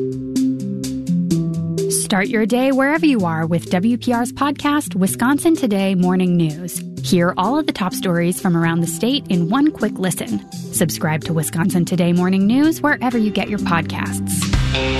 Start your day wherever you are with WPR's podcast, Wisconsin Today Morning News. Hear all of the top stories from around the state in one quick listen. Subscribe to Wisconsin Today Morning News wherever you get your podcasts.